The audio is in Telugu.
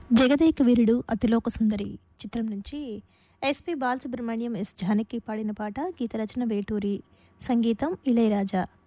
జగదేక వీరుడు అతిలోక సుందరి చిత్రం నుంచి ఎస్పి బాలసుబ్రహ్మణ్యం, ఎస్ జానకి పాడిన పాట. గీత రచన వేటూరి, సంగీతం ఇళయరాజా.